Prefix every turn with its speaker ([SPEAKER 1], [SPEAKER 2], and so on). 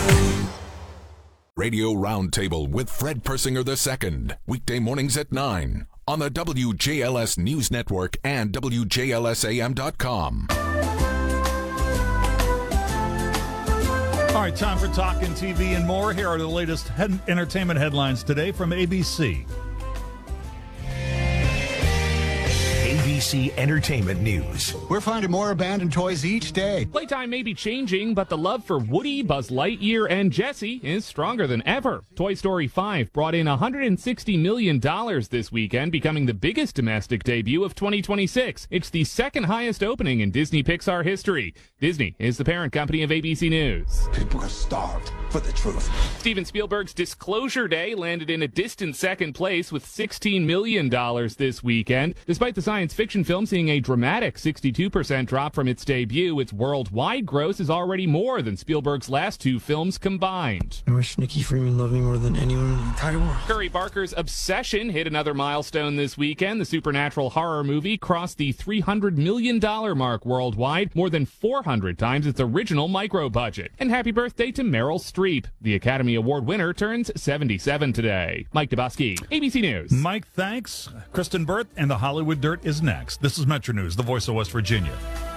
[SPEAKER 1] Radio Roundtable with Fred Persinger II. Weekday mornings at 9 on the WJLS News Network and WJLSAM.com.
[SPEAKER 2] All right, time for Talkin' TV and more. Here are the latest entertainment headlines today from ABC.
[SPEAKER 3] ABC Entertainment News.
[SPEAKER 4] We're finding more abandoned toys each day.
[SPEAKER 5] Playtime may be changing, but the love for Woody, Buzz Lightyear, and Jessie is stronger than ever. Toy Story 5 brought in $160 million this weekend, becoming the biggest domestic debut of 2026. It's the second highest opening in Disney Pixar history. Disney is the parent company of ABC News.
[SPEAKER 6] People are starved for the truth.
[SPEAKER 5] Steven Spielberg's Disclosure Day landed in a distant second place with $16 million this weekend. Despite the science fiction film seeing a dramatic 62% drop from its debut, its worldwide gross is already more than Spielberg's last two films combined.
[SPEAKER 7] I wish Nikki Freeman loved me more than anyone in the entire world.
[SPEAKER 5] Curry Barker's Obsession hit another milestone this weekend. The supernatural horror movie crossed the $300 million mark worldwide, more than 400 times its original micro budget. And happy birthday to Meryl Streep. The Academy Award winner turns 77 today. Mike Dabowski, ABC News.
[SPEAKER 2] Mike, thanks. Kristen Berth and the Hollywood Dirt is next. This is Metro News, the voice of West Virginia.